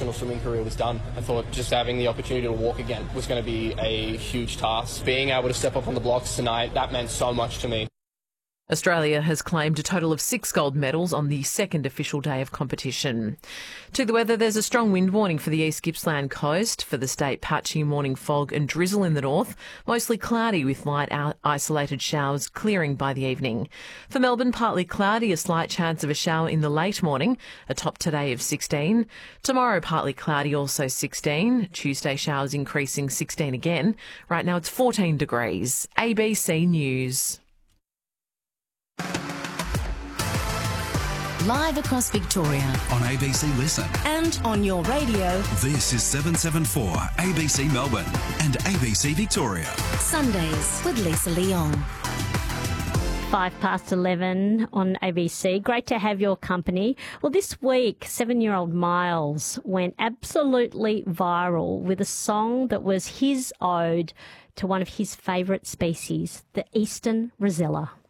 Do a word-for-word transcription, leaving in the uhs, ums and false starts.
professional swimming career was done. I thought just having the opportunity to walk again was going to be a huge task. Being able to step up on the blocks tonight, that meant so much to me. Australia has claimed a total of six gold medals on the second official day of competition. To the weather, there's a strong wind warning for the East Gippsland coast. For the state, patchy morning fog and drizzle in the north, mostly cloudy with light isolated showers clearing by the evening. For Melbourne, partly cloudy, a slight chance of a shower in the late morning, a top today of sixteen. Tomorrow, partly cloudy, also sixteen. Tuesday, showers increasing sixteen again. Right now it's fourteen degrees. A B C News. Live across Victoria on A B C Listen and on your radio. This is seven seven four A B C Melbourne and A B C Victoria. Sundays with Lisa Leong. Five past eleven on A B C. Great to have your company. Well, this week, seven-year-old Miles went absolutely viral with a song that was his ode to one of his favourite species, the eastern rosella.